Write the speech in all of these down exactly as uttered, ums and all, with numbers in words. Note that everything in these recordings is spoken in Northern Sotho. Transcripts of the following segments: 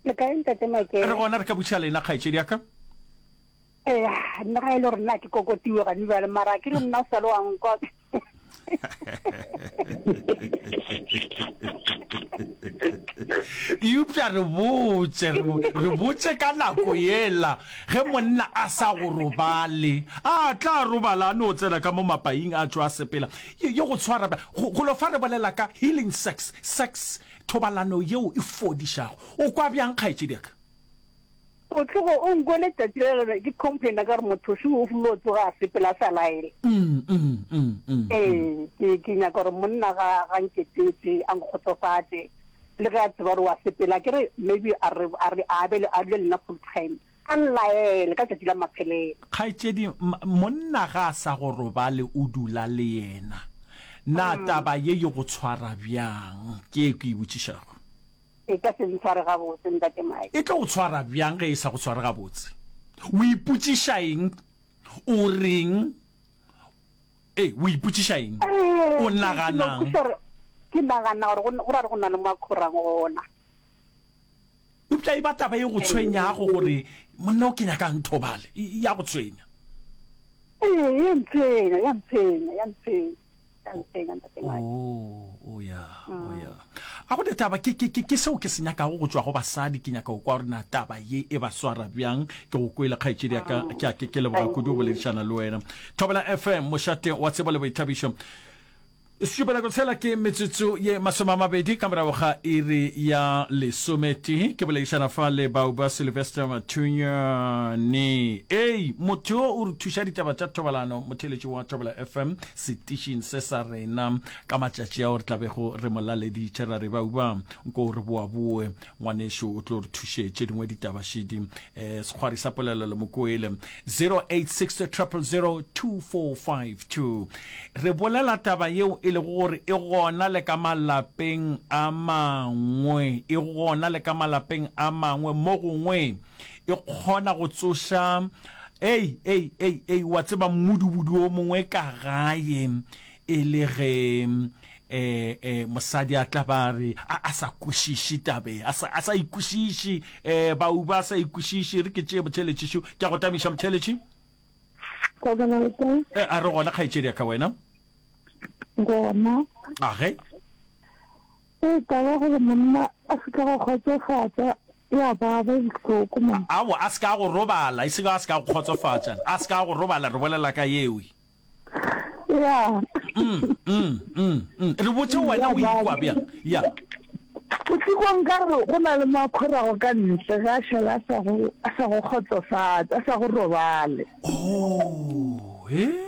le ka ntate make re gona re ka butša lena kgaetšedi yaka eh nna ga ile rena ke kokotiwe ga nibale mara ke re nna sa lo anko eupša re botse re botse ka nako yela ge monna a sa go robale a tla robala a no tsena ka mo mapaing a tšwa a sepela ye go tshwara go lo fa re bolela ka healing sex sex thobalano yeo e fodišago o kwa bjang kgaetšedi yaka o tlogo o ngole tsatsi le ke complain ka re motho se o fulo tsoga sepela sa laele mm mm mm eh ke ke nya gore monna ga ga nketetse ang khotofate le ga tsaba re wa sepela ke re maybe a re a re a be le a le na full time an laele ka tsatsi la maphele kgaetšedi monna ga a sa go robale o dula le yena na taba ye yo go tshwara bjang ke ke botšišago e ka se ntshware ga botse ntate mae e tlo go tshwara bjang ge e sa go tshwara ga botse o ipotšiša eng o reng e o ipotšiša eng o naganang ke nagana gore go ra re go na le makhorang gona upša e ba taba ye go tshwenyago gore monna o ke nyakang thobale ya go tshwenya ee ya ntshwenya ya ntshwenya ya ntshwenya oh oh ya oh ya a go taba ke ke ke seo ke senyaka go tswa go basadi ke nyaka go kwa rena taba ye e ba swara bjang ke go kwela kgaetšedi ya ka ke ke le ba go do boledišana le wena Thobela F M mošate wa tsebo le boithabišo Sipela go tsela ke metsotso ye masoma mabedi ka morago ga iri ya lesometi ke boleišana fa le bao ba Sylvester Matunya ni ei motho o re thuša ditaba tša thobalano motheletši wa Thobela F M station se sa rena ka matšatši a o re tlabego re molaleditše ra re bao ba nko re boa boe ngwanešo o tlo re thušetše dingwe ditaba šedi um sekgwari sa polelo le mokoele zero eight six zero zero zero two four five two re bolela taba yeo e le gore e gona le ka malapeng a mangwe e gona le ka malapeng a mangwe mo gongwe e kgona go tsoša ei ei ei ei wa tseba mmudubudu o mongwe ka gae e le ge eh eh mosadi a tla ba re a sa kwešiše tabe a sa a sa ikwešiše eh ba u ba sa ikwešiše re ke tše botšheletšešo ke go tamiša motšheletši eh a re gona kgaetšedi ka wena gona a ge e ka go monna a se ka go khotsofatsa ya ba ba ikoko mo a wa a se ka go robala e se ka a se ka go khotsofatsa a se ka go robala re bolela ka yewe ya mm mm mm re botse wena o ikwa bjang ya o tsikwa nkare go na le makhora go ka ntle ga shela sa go a sa go khotsofatsa a sa go robale oh eh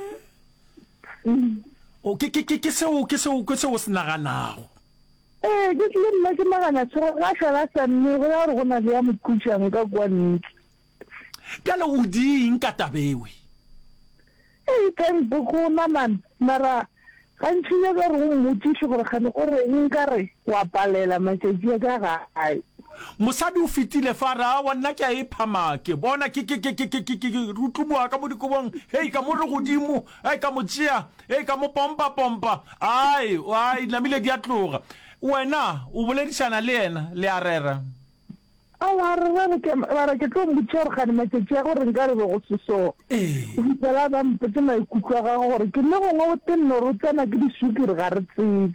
o ke ke ke se o ke se o ke se o se naganago eh ke le nna ke magana tshwara ga shela sa nne go ya go na le ya mokutšane ka kwa ntse ka le o di eng ka tabewe eh ka mpokona man mara ga ntšhinya ka re go mmotšiše gore gane o reng nkare wa palela matšatši a ka gae mosadi o fetile fara wa nna ke a e phama ke bona ke ke ke ke ke ke rutlumoa ka mo dikobong hei ka mo re godimo ai ka mo tšea hei ka mo pompa pompa ai ai namile di a tloga wena o boledišana le yena le a rera a wa re ke ra ke tlo mmotša gore gane matšatši a gore nka re be go seso o fitela ba mpotse maikutlo a gago gore ke nne gongwe o tenne gore o tsena ke disukiri ga re tsebe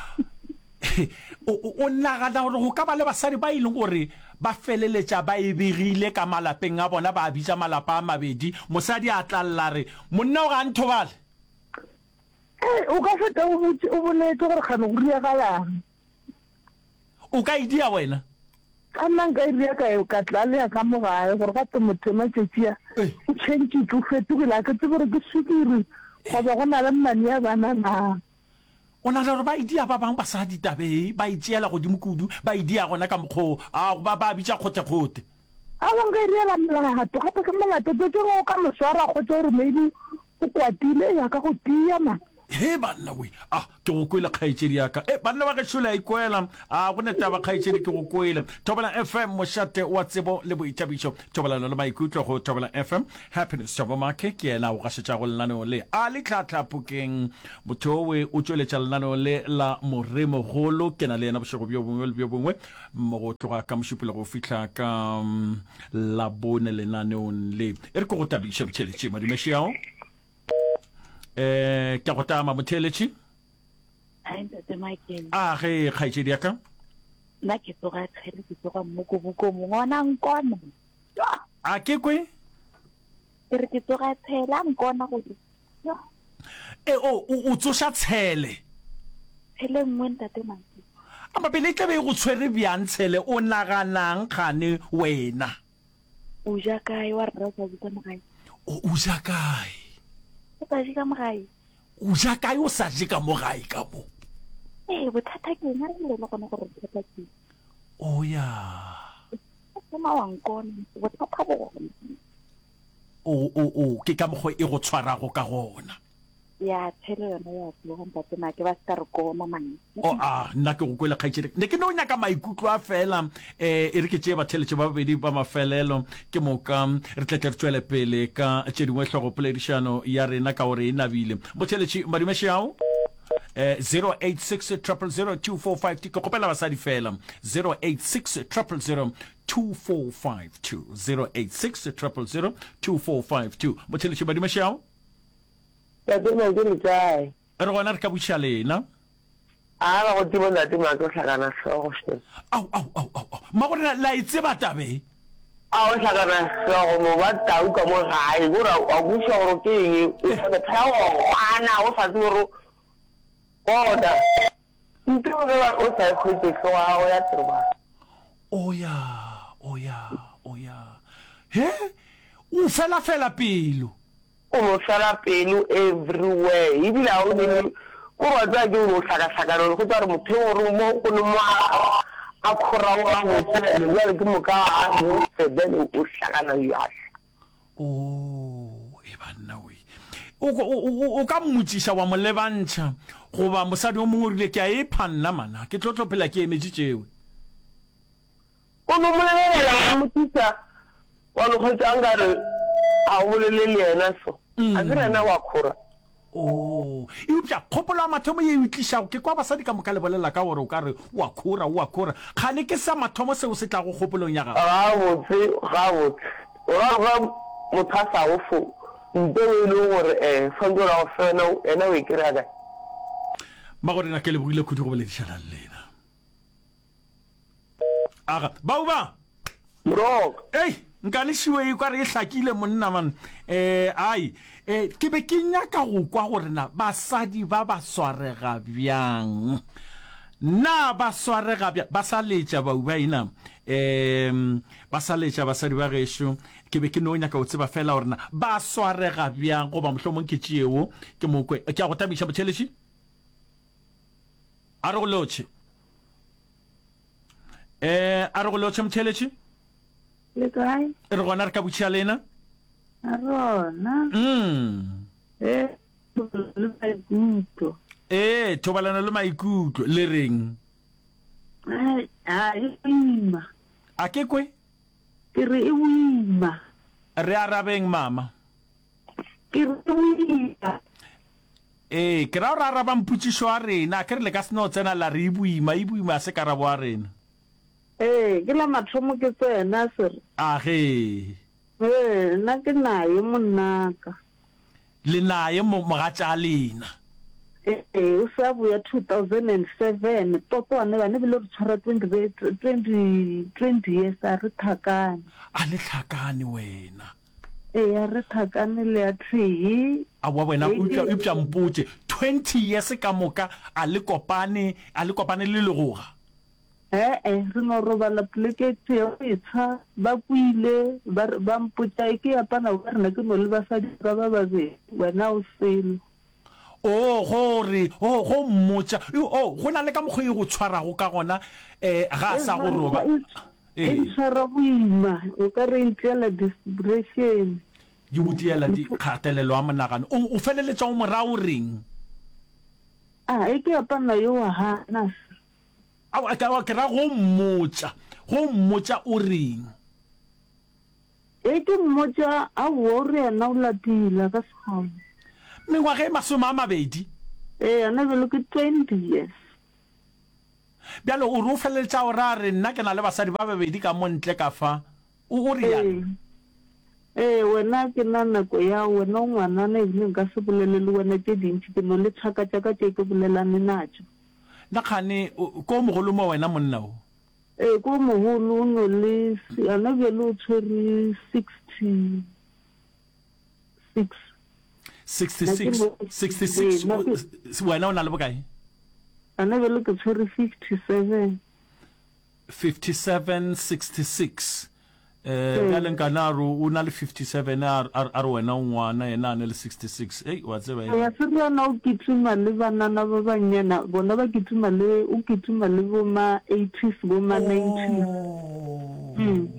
o nagana gore go ka ba le basadi ba ileng gore ba feleletša ba e begile ka malapeng a bona ba bitša malapa a mabedi mosadi a tlalla re monna o ga nthobale o ka feta o boletse gore kgane go riagalang o ka idia wena ka nna nka iria ka ka tlalea ka mogae gore ga te motho matšatšia o tšhentšitse o fetogile a ke tse gore ke sukiri goba go na le mmane ya bana na o na le gore ba idia ba bang basadi tabe ba itšeela godimo kudu ba idia gona ka mokgo a ba ba bitša kgote-kgote a banka iriela molato gape ke molato tse ke go ka moswara go tse gore maybe o kwatile ya ka go tia ma he banna we ah ke go kwela khaitsedi ya ka eh banna ba ke tshula ikwela ah go neta ba khaitsedi ke go kwela Thobela F M moshate wa tsebo le boithabiso Thobela le maikutlo go Thobela F M happiness Thabo make ke ena o ga setša go llanano le a le tlhatla pukeng bothowe o tsweletša llanano le la moremo golo ke na le ena bošego bjo bongwe le bjo bongwe mo go tloga ka mošupelo go fihla ka la bone lenaneong le e re ko go tabiša botšheletše madimešiao eh ke go tama motheletši a ntate Michael a ge khaitsedi ya ka nna ke tsoga tshele ke tsoga mmokobuko ngwana nkona a ke kwe ke re ke tsoga tshela nkona go e o o tsoša tshele tshele nngwe ntate Michael a mabele tla be go tshwere bjang tshele o naganang gane wena o ja kae wa rra tsa botsa mogae o o ja kae o tla jika mogae o ja kae o sa je ka mogae ka mo eh bothata ke nna re le gona gore bothata ke o ya o ma wang kona bothata bo o o o ke ka mogo e go tshwarago ka gona ya tshele yona ya tloga ntate na ke ba ska re koma mang o a nna ke go kwela khaitsedi ne ke no nyaka maikutlo a fela eh e re ke tše ba theletse ba babedi ba mafelelo ke moka re tletle re tswele pele ka tše dingwe hlogo poledišano ya rena ka gore e nabile botheletši madimešiao eh zero eight six zero zero two four five two ke kopela basadi fela zero eight six zero zero two four five two zero eight six zero zero two four five two botheletši madimešiao ya tsena ke metsai re gona re ka buša lena a ba go timo nna timo go hlakana hlogo hle au au au au ma gore la itse ba tabe a o hlakana hlogo mo ba tau ka mo gae gora a go sho gore ke eng o sa tla go ana o sa tsoro oda ntlo ba o sa khwetse hlogo ya troba oya oya oya he o fela fela pelo o mo sala pelo everywhere ibila o ni ko ba tsa ke o hlaka hlaka go tsa re motho o re mo go no mo a khora wa go tsela le ya ke mo ka a mo se be o hlaka na ya o e banna we o o o ka mmutsisa wa molebantša goba mosadi o mongwe rile ke a e phanna mana ke tlotlo phela ke emetše tšewe o no mo le la mo tsa wa lo go tsa ngare a o le le yena so a re na wa khora o e upša kgopolo ya mathomo ye utlišago ke kwa basadi ka moka le bolela ka gore o ka re wa khora wa khora kgane ke sa mathomo seo se tla go kgopolong ya gago ga botse ga botse o ra ga mothasa o fo nte o ile gore eh fondo ra o fena ena o ikira ga ma gore na ke le bogile kudu go boledišana le lena aga bauba bro ei nka le šiwe kwa re e hlakile monna man eh ai eh ke be ke nyaka go kwa gore na basadi ba ba swarega bjang na ba swarega bjang ba sa letša ba uba ina em ba sa letša basadi ba gešo ke be ke no nyaka o tseba fela gore na ba swarega bjang go ba mohlomong ke tšeo ke mokwe ke a go tabiša botheletši a re go lotšhe eh a re go lotšhe motheletši le kae re gona re ka butšha lena a rona mm eh le maikutlo eh thobalana le maikutlo le reng ai a e boima a ke kwe ke re e boima re arabeng mama ke re e boima eh ke ra ra araba mputšišo a rena ke re le ka seno tsena la re e boima e boima se karabo a rena eh ke la mathomo ke tsena sere a ge eh nna ke nae monnaka le naye mogatša lena eh o sa buya two thousand seven totwane bane bile re tshwara twenty twenty years a re thakane a le tlhakane wena eh a re thakane le a three a wa wena o upša mpotše twenty years ka moka a le kopane a le kopane le legoga eh eh re no robala plekete ya itsha ba kuile ba mpotsa ke ya pana ba rena ke no le basadi ba ba ba be wena o selo o gore o go mmotsa o go na le ka mogwe go tshwarago ka gona eh ga sa go roba e tshwara boima o ka re ntlela depression di butiela di kgatelelo a monagano o feleletša o morao reng a e ke apana yo wa hana a wa ka wa kra go mmotsa go mmotsa o reng e ke mmotsa a wo re na o lapila ka sekgao mengwaga e masome a mabedi e ana belo ke twenty years bjalo o re o feleletša o ra re nna ke na le basadi ba babedi ka montle ka fa o re yana eh wena ke na nako ya wena ngwana na ebile nka se bolele le wena tse dintsi ke no le tshaka tsa ka tse ke bolelane natso na khane ko mogolo mo wena monna o eh ko mogolo no le ana belo tshwere sixty six sixty-six sixty-six wena o na le bokae ana belo ke tshwere fifty-seven fifty-seven sixty-six eh bjale nkanaro o na le fifty-seven a re wena ngwana yena a ne le sixty-six ei wa tseba ya sera na o kituma le banana ba banyana bona ba kituma le o kituma le bo ma eighties bo ma nineties mm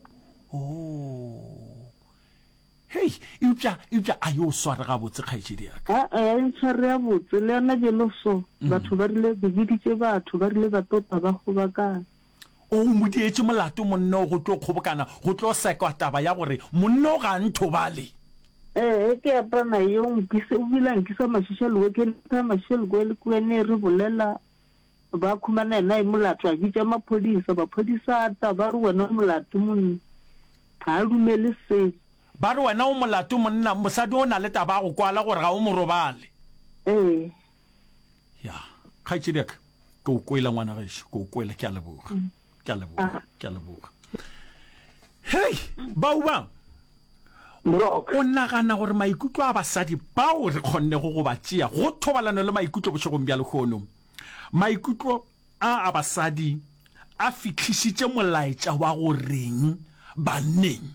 oh hey upja upja ayo swara ga botse khaitshedi a a ntshare ya botse le ana jelo so batho ba rile biditse batho ba rile ba tota ba go ba ka o modietse molato monna go tlo kgobokana go tlo sekwa taba ya gore monna ga nthobale eh ke apana yo nkise o bila nkisa mashishelo we ke nta mashishelo go le kwene re bolela ba khumana na e molato a bitsa maphodisa ba phodisa ta ba re wena molato monna ha dumele se ba re wena o molato monna mosadi o na le taba go kwala gore ga o morobale eh ya khaitshedi ka go kwela ngwana gaisho go kwela ke a leboga ke a leboga ke a leboga hey bauba o nagana gore maikutlo a basadi bao re kgonne go go ba tšea go thobalano le maikutlo bošegong bja lekgono maikutlo a a basadi a fitlhisitše molaetša wa go reng banneng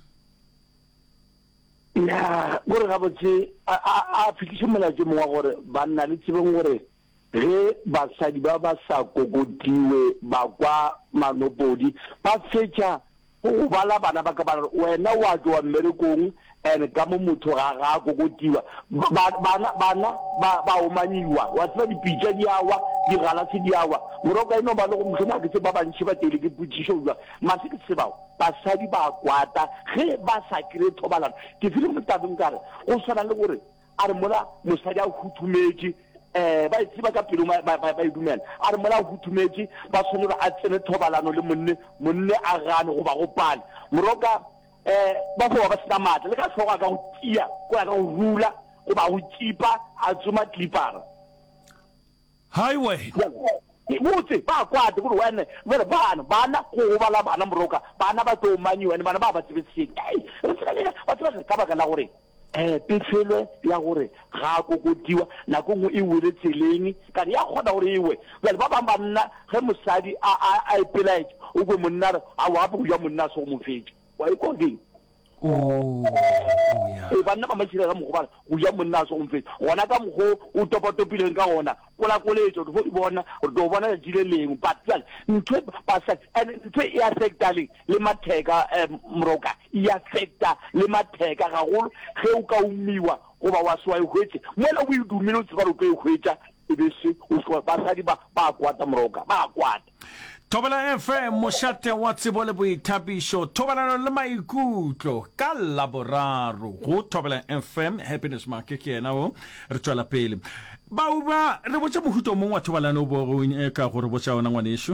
ya gore ga botse a fitlhisitše molaetša mongwe wa gore banna le tsebeng gore ge basadi ba ba sa kokotiwe ba kwa manopodi ba fetša go bala bana ba ka ba wena wa tloa mmerekong and ka mo motho ga ga kokotiwa bana bana ba ba omanyiwa wa tseba dipitša di awa di galase di awa moroka eno ba le go mhloma ke se ba bantši ba tele ke putsišo jwa mase ke tsebao basadi ba kwata ge ba sa kire thobalano ke file motabeng kare go swana le gore a re mola mosadi a huthumetse eh ba itse ba ka pelo ba ba idumela a re mola huthumetse ba tshwane ba a tsene thobalano le monne monne a gane go ba go pala moroka eh ba go ba sena matla le ka tlhoga ka go tia go ya ka go rula go ba go tipa a tsoma clipara highway botse ba kwate gore wena wena bana bana go bala bana moroka bana ba to manyiwa ne bana ba ba tsebetse re tsela ba tsela ka baka la gore eh pefelo ya gore ga kokotiwa nako ngo e wele tseleng ka ya kgona gore ewe ba ba ba banna ge mosadi a a ipelaetse o go monna a wa bo ya monna so mo fetse wa ikonding oh oh ya e banna ba matshile ga mo go bana go ja monna so mo fetse gona ka mo go o topotopileng ka gona kola koletso go di bona o do bona dile leng but well ntwe ba sa and ntwe e affecta le le matheka mroka e affecta le matheka ga go ge o ka umiwa go ba wa swa e hwetse mola o idumile o tseba ro ke hwetsa e be se o swa ba sa di ba ba kwata mroka ba kwata Thobela F M mošate wa tsebo le boithabišo thobalano le maikutlo ka laboraro go Thobela F M happiness market ke yena o re tswela pele bauba re botse mohuto mongwe wa thobalano bo go ka gore botsa ona ngwanesho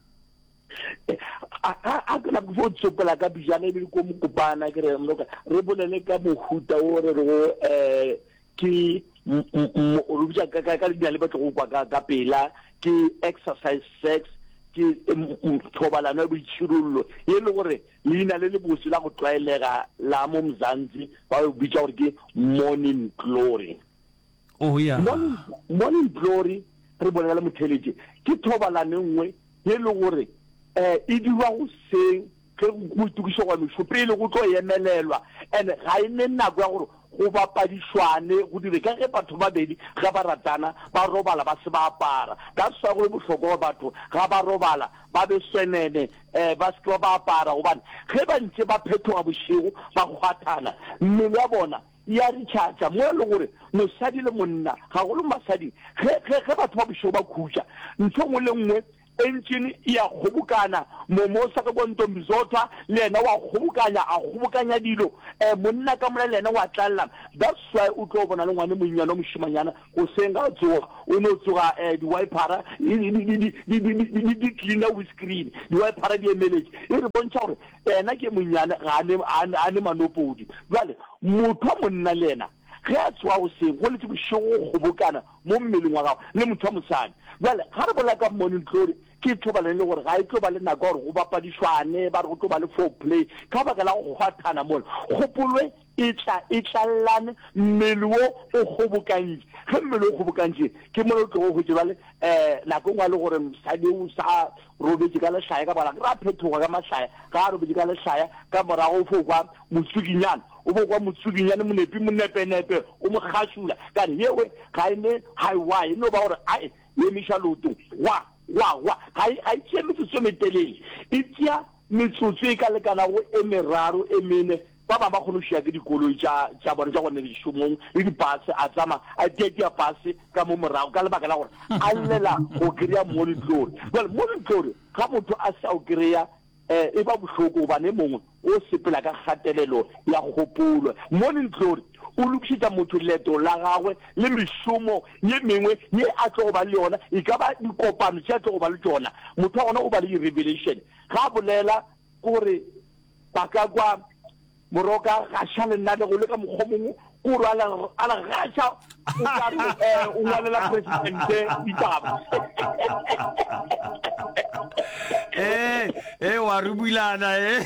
a a ka la go tsopela ka bijana e le ko mokopana ke re mloka re bolele ka mohuta o re go eh ke o rubja ka ka le le batho go kwa ka pela ke exercise sex ke thobalano bo itshirullo e le gore leina le le botse la go tlaelega la mo Mzansi ba o bitsa gore ke morning glory oh yeah morning, morning glory re bona le motheleje ke thobalano nngwe e le gore eh e diwa go se ke go tukiso go mo pele go tlo emelelwa and ga ine nna go gore go bapadishwane go dire ka ge batho ba bedi ga ba ratana ba robala ba se ba apara ka sa go bohloko ba batho ga ba robala ba be senene eh ba se ba apara gobane ge ba ntse ba phetoga bošego ba kgwathana mmele ya bona ya di chacha mo le gore mosadi le monna ga go le masadi ge ge batho ba bosho ba khutsa ntho mo le nngwe engine ya khobukana momosa ka bontombi zotha lena wa khobukanya a khobukanya dilo eh monna ka mona lena wa tlalla that's why o tlo bona le ngwane monyana moshimanyana go senga tsoga o no tsoga eh di wiper di di di di cleaner with screen di wiper di emeletse e re bontsha gore ena ke monyana ga ne a ne manopodi jale motho monna lena ge a tswa o se go le tshiboshogo go bokana mo mmeleng wa gago le motho mosadi jale ga re bola ka morning glory ke tloba le gore ga e tloba le nako gore go bapadishwane ba re go tloba le four play ka baka la go gwathana mo go polwe e tla e tlallane mmele wo o gobokantse ge mmele o gobokantse ke mo le tlo go tsheba le eh nako ngwa le gore mosadi o sa robetse ka le hlaya ka bala ra phethoga ka mahlaya ga robetse ka le hlaya ka morago fo kwa motsukinyana o bo kwa motsukinyana monepi monepenepe o mo khashula ka yewe ga ine highway no ba gore ai ye mishaloto wa wa wa ai ai tseme tso metelele itsia metsotso ka le kana go emeraro emene ba ba ba go losha ke dikoloi tsa tsa bona tsa go ne dishomong le di bus a tsama a tetia bus ka mo morago ka le baka la gore a llela go kreya monitor well monitor ga motho a sa o kreya eh e ba bohloko ba ne mongwe o sepela ka khatelelo ya gopolo monitor o lukisa motho leto la gagwe le mishomo ye mengwe ye a tlo ba le yona e ka ba dikopano tsa tlo ba le tsona motho a gona o ba le revelation ga bolela gore baka kwa moroka ga shale nna le go le ka mogomong go rala ala gacha o ka re o ngale la president ditaba eh eh wa rubilana eh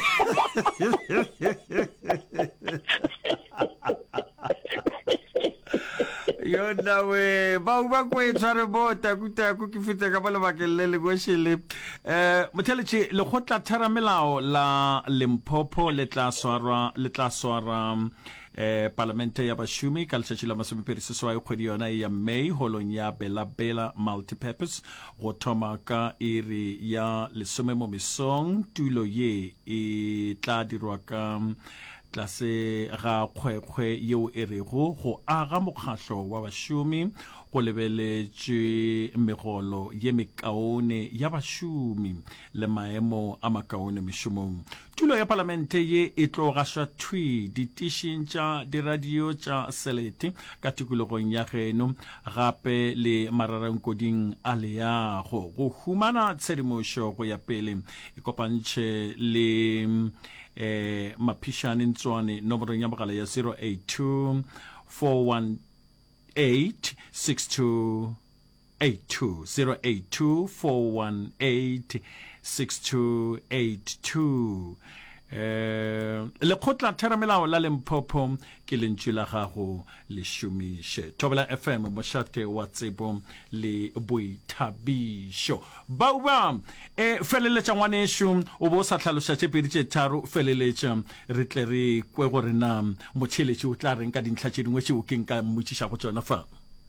yo nawe ba ba go e tsare bota kuta ku ke fitse ka bala bakelle le go shele eh motheleche le khotla thara melao la Limpopo le tla swara le tla swara eh parlamente ya bashumi ka letsatsi la masomepedi seswa e kgwedi yona ya May holong ya Bela Bela multipurpose go thoma ka iri ya lesome mo mesong tulo ye e tla dirwa ka tlase ga kgwekgwe yeo e rego go aga mokgatlho wa bashumi go lebeletše megolo ye mekaone ya bashumi le maemo a makaone mešomong tulo ya parlamente ye e tlo gašwa thui ditišing tša diradio tša selete ka tikologong ya geno gape le mararankhoding a leago go humana tshedimošo go ya pele e kopantše le eh mapishane ntswane nomorong ya mogala ya zero eight two four one eight six two eight two zero eight two four one eight six two eight two eh le khotla theramelao la Limpopo ke lentši la gago le šomiše Thobela F M mošate wa tsebo le boithabišo bao ba e feleletša ngwanešu o bo sa tlhaloša tše pedi tše tharo feleletša re tle re kwe gore na motšheletši o tla reng ka dintlha tše dingwe tšeo ke nka mmotšiša go tsona fa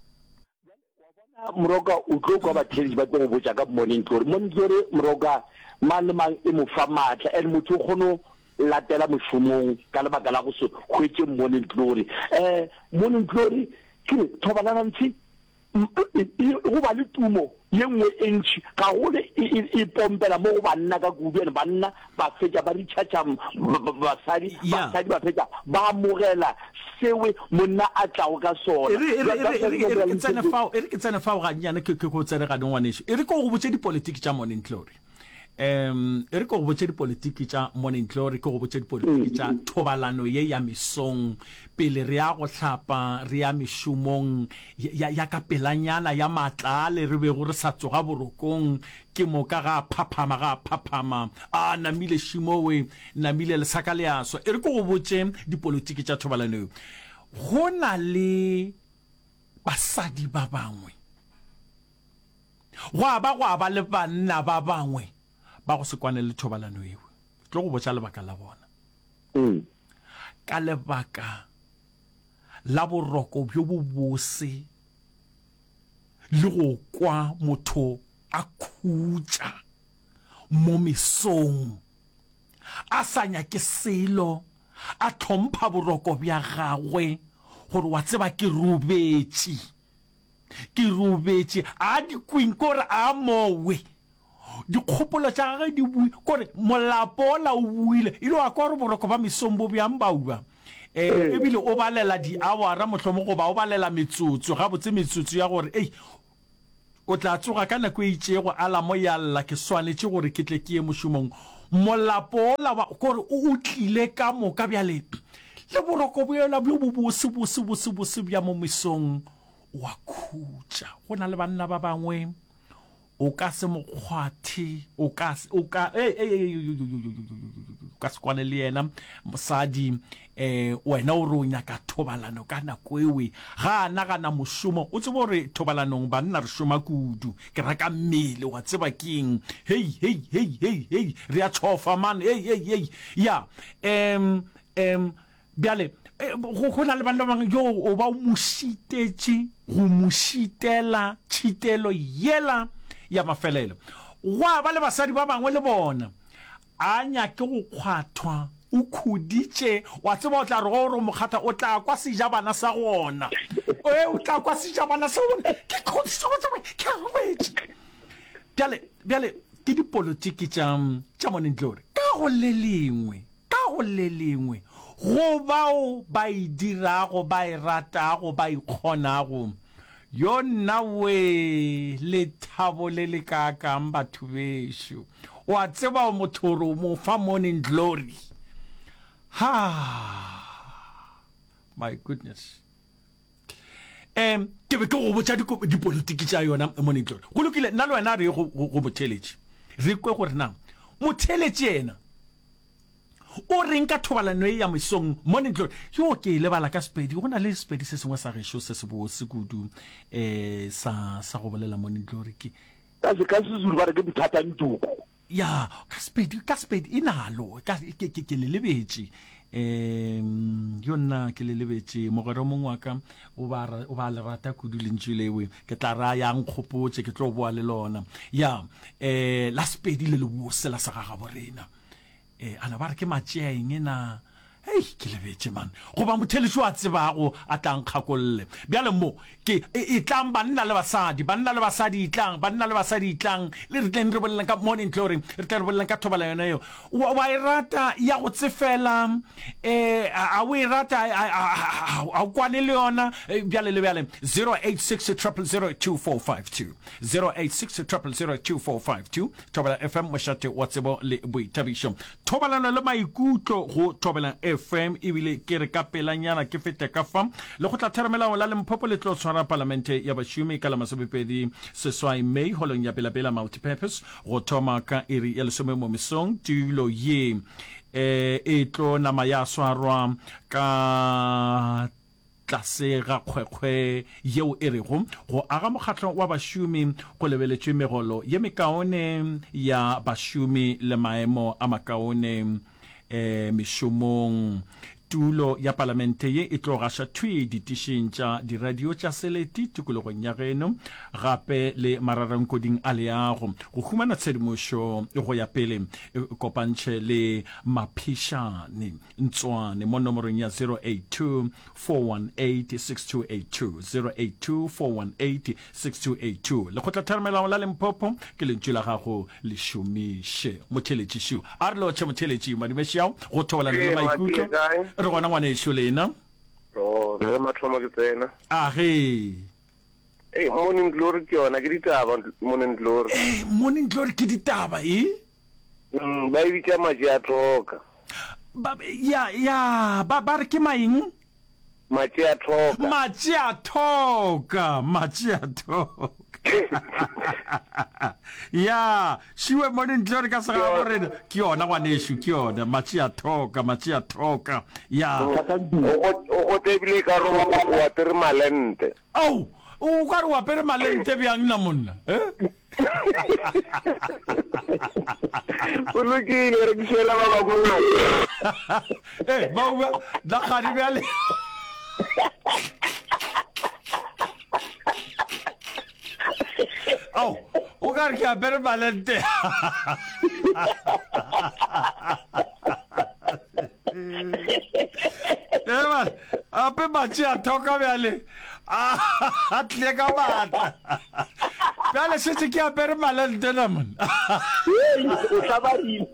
moroka o tlo kwa batheletši ba tlo go botša ka morning glory morning glory moroka mang le mang e mo fa maatla and motho o kgono latela mošomong ka lebaka la go se hwetse morning glory eh morning glory ke thobalana ntse go ba le tumo ye nngwe e ntši ga gole e pompela mo go banna ka kudu ene banna ba fetša ba ritšhatša basadi basadi ba fetša ba amogela sewe monna a tlago ka sona e re ke tsene fao gannyane ke go tsene gane ngwanešo e re ko go botse dipolitiki tša morning glory um e re ko go botse dipolitiki tša morning glory ko go botse dipolitiki tša thobalano ye ya mesong pele re ya go hlapa re ya mešomong ya ya ka pelanyana ya matlale re be go re sa tsoga borokong ke mo ka ga phaphama ga phaphama a namile shimowe namile le saka le aso e re ko go botse dipolitiki tša thobalano go na le basadi ba bangwe go ba go ba le banna ba bangwe ba go se kwane le thobalano eo tlo go botsa lebaka la bona mm ka lebaka la boroko bjo bo bose le go kwa motho a khutsa mo mesong a sanya ke selo a thompha boroko bja gagwe gore wa tseba ke robetse ke robetse a di kwing kore a mowe dikgopolo tša gage di bui kore molapo la o buile ile wa kwa re boroko ba mesombo bjang bauba eh ebile o balela di awara motlhomo go ba o balela metsotso ga botse metsotso ya gore ei o tla tsoga ka nako e itšego ala mo ya lla ke swanetse gore ke tle ke ye mošomong molapo la ba gore o tlile ka moka bjale le boroko boela bjo bo bose bose bose bose bja mo mesong wa khutša go na le banna ba bangwe o ka se mokgwathe o ka o ka ka se kwane le yena mosadi eh wena o re o nyaka thobalano ka nako ewe ga na gana mošomo o tsebo re thobalanong banna re šoma kudu ke raka mmele wa tseba keng hey hey hey hey hey re a tshofa man hey hey hey ya em em bjale go na le banna ba bangwe yo o ba mo šitetše go mo šitela tšhitelo yela ya mafelelo wa ba le basadi ba bangwe le bona a nyake go kgwathwa o khuditše wa tseba o tla re gore mokgata o tla kwa sejabana sa gona e o tla kwa sejabana sa gona ke kgoditše go tseba ke robetse bjale bjale ke dipolotiki tša Morning Glory ka go le lengwe ka go le lengwe go bao ba e dirago ba e ratago ba e kgonago yo nna we le thabo le le ka kang batho bešo wa tseba motho re mo fa Morning Glory ha my goodness em ke be ke go botsa dipolotiki tša yona Morning Glory go lokile nna le wena re go motheletše re kwe gore na motheletše yena o reng ka thobalano e ya mesong Morning Glory yo ke le bala ka Sepedi go na le Sepedi se sengwe sa gešo se se bo se kudu eh sa sa go bolela Morning Glory ke ka se ka se zuru ba re ke bothata ntoko ya ka Sepedi ka Sepedi inalo ka ke ke ke le lebetse em yo nna ke le lebetse mogero mongwe wa ka o ba o ba le rata kudu lentšilewe ke tla ra yang khopotse ke tlo boa le lona ya eh la Sepedi le le bose la sa ga borena eh ana ba re ke matšea eng na hey ke lebetse man go ba motheletši wa tsebago a tlang kgakolle bjale mo ke e tlang banna le basadi banna le basadi itlang banna le basadi itlang le re tleng re bolelang ka Morning Glory re tleng re bolelang ka thobala yona yo wa e rata ya go tsefela eh a o e rata a o kwane le yona bjale le bjale zero eight six zero zero two four five two zero eight six zero zero two four five two Thobela F M mošate wa tsebo le boitabišo thobalano le maikutlo go Thobela F M ebile ke re ka pelanyana ke fete ka fa le go tla theramela la Limpopo le tlo tshwara parlamente ya bašomi ka la masebepedi seswai May holong ya pela pela multipurpose go thoma ka iri ya lesome mo mesong tulo ye eh e tlo nama ya swarwa ka tlase ga kgwekgwe yeo e rego go aga mokgatlo wa bašomi go lebeletšwe megolo ye mekaone ya bašomi le maemo a makaone eh mešomong tulo ya parlamente ye e tlo gaša thwi ditišeng tša diradio tša seleti tikologong ya geno gape le mararankhoding a leago go humana tshedimošo go ya pele kopantšhe le maphišane ntswane mo nomorong ya zero eight two four one eight six two eight two zero eight two four one eight six two eight two le go tla tharamelao la Limpopo ke lentšu la gago le šomiše motheletši šo a re lotšhe motheletši madimešao go thobalana le maikutlo re gona ngwane ešo lena o re mathomo ke tsena a ge eh Morning Glory ke yona ke ditaba Morning Glory eh Morning Glory ke ditaba e mm ba e bitša matše a thoka ba ya ya ba ba re ke maeng matše a thoka matše a thoka matše a thoka ya shiwe Morning Glory ka sega gore ke yona ngwanesho ke yona matše a thoka matše a thoka ya o tebile ka ro wa tere malente au o ka re wa pere malente bjang na monna eh o lokile re kishela ba ba bona eh ba ba da khari bjale oh o ka re ke a pere malente Eba, ape matši a thoka bjale a tle ka batla bjale setse ke apere malente naman o sabarile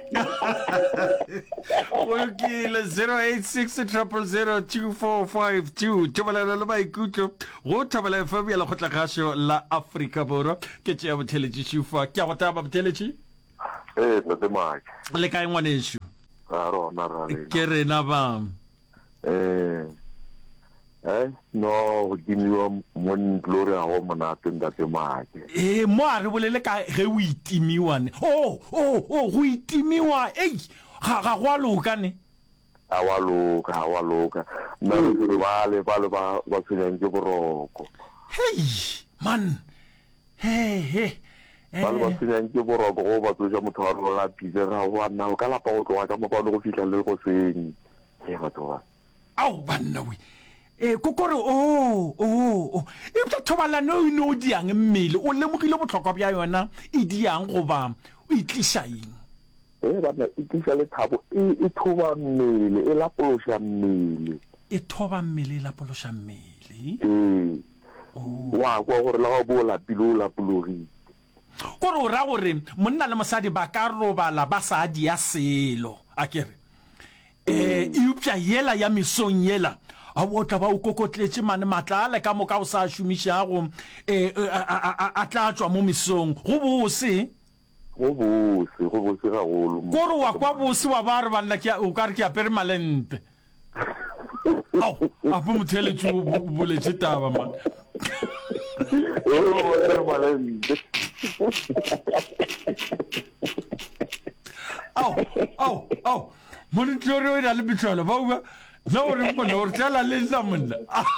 o lokile zero eight six triple zero two four five two thobalelo le maikutlo go thobela F M ya lekgotlakgašo la Afrika Borwa ke tšea botheletši šufa ke a go taba botheletši eh ntate maki le kae ngwanešo a rona ra le ke rena ba eh eh no dimiwa mon glory a go monate ntate maki eh mo a re bolele ka ge o itimiwane oh oh oh go itimiwa ei ga ga go loka ne a wa loka a wa loka nna re ba le ba le ba ba tsenyang ke boroko hey man hey hey ba le ba tsenyang ke boroko go ba tsoja motho wa rona pile ra wa na ka la pa go tloga ka mo ba go fihla le go senyi e ba tloga au banna we eh kokore oh oh e tla thobala no no diang mmele o lemogile botlhokwa bja yona e diang go ba o itlisha eng eh ba na itlisha le thabo e thoba mmele e la polosha mmele e thoba mmele la polosha mmele eh wa go gore la go bola pilo la polori kore o ra gore monna le mosadi ba ka robala ba sa di ya selo akere eh e upša yela ya misong yela a botla ba o kokotletše mane matlale ka moka o sa šomišago eh a tla tswa mo misong go bose go bose go bose ga golo kore wa kwa bose wa ba re banna ke o ka re ke apere malente au a bo motheletše o boletše taba man au au au monitori o ina le bitlholo ba uba na o re monna o re tlela le nna monna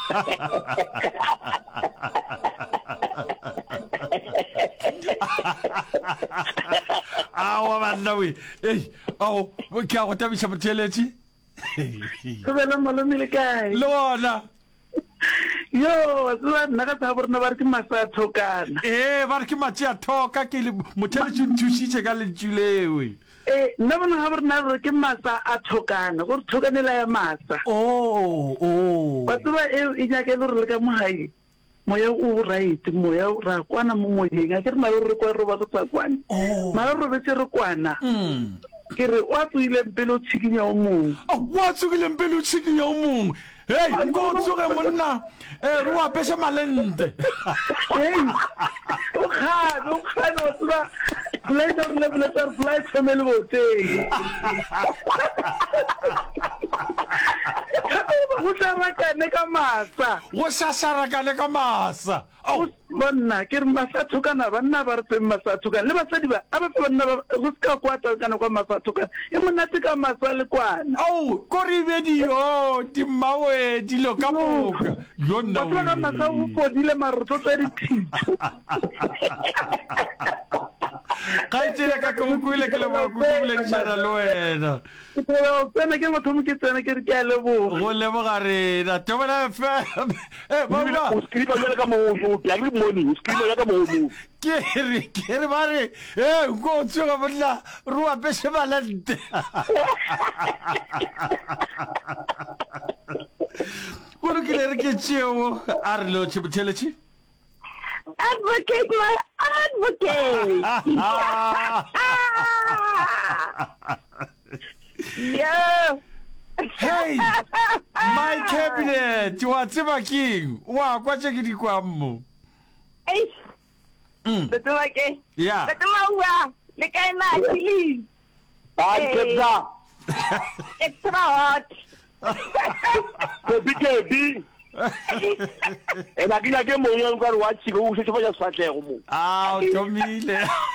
awa banna we ei ao ke a go tabiša motheletše go bela malome le kae le bona yo tsela nna ka tsa borena ba re ke masa a thokana eh ba re ke matše a thoka ke le motheletše nthušitše ka lentšulewe eh nna bona ga borena re ke masa a thokana gore thokanela ya masa oh oh ba tseba e e nyakele re le ka mohae moya o right moya ra kwana mo moyeng a ke re mara re kwa re ba go tsa kwana mara re betse re kwana mm ke re wa tswile pele o tshikinya o mong wa tswile pele o tshikinya o mong hey go tsoge monna eh re wa pesha malente hey o khana o khana o tswa flight of level of flight family bote go sarakane ka masa go sasarakane ka masa o bonna ke re masa thokana banna ba re teng masa thokana le basadi ba a ba banna ba go ska kwata kana kwa masa thokana e monate ka masa le kwana au kore video di mawe di lo ka boka yo nna ba tla masa o podile marotho tsa ditshitso ka itse ka go kuile ke le ba go bule tsara lo wena ke tlo tsena ke motho mo ke tsena ke re ke a leboga go leboga re na tobela fa eh ba ba o skriva le ka mo o ya le moni o skriva le ka mo mo ke re ke re ba re eh go tsoga botla ruwa peshe balante Kuro ke le re ke tšeo a re lo tšebotšheletše Advocate, my advocate. Yeah. Hey, my cabinet, wa tseba king, wa kwa tše ke di kwa mo. Hey. Mm. Betul lagi. Yeah. Betul mau le kae na chili. ba ke tsa Extra hot. ke bikebi e na kila ke mo yang ka re wa tshiko o se tshaba ya swatlego mo Ah, tomile.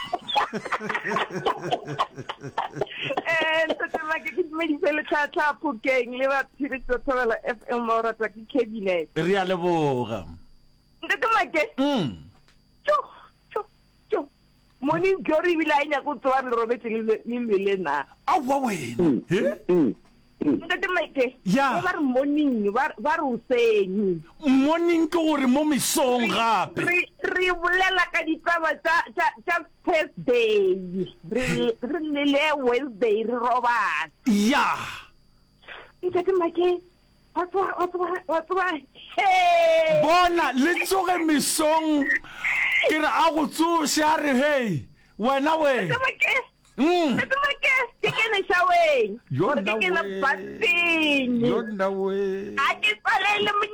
Eh, betul lagi ke me di pele tla tla pukeng le ba tshire tso tshwela F M ora tsa ke cabinet. Re a leboga. Betul lagi. Mm. Tjo, tjo, tjo. Moni glory bilanya go tswa le robetse le mmele na. Ah, wa wena. Eh? Ntate Mike. Ya. Ba re morning ba ba re useng. Morning ke gore mo mesong gape. Re re bolela ka ditaba tsa tsa tsa Thursday. Re re le Wednesday re roba. Ya. Ntate Mike. What's what? What's what? What's what? Hey! Bona, le tsoge misong. Ke re a go tsosha re hey. Wena we. Mm. Ito mo guess, chicken is away. You're the way. Patin. You're the way. I just fallen in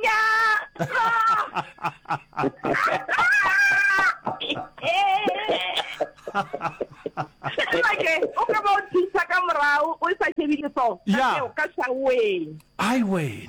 Okay, okay, about pizza camera, we say TV so. Yeah. Catch away. I wait.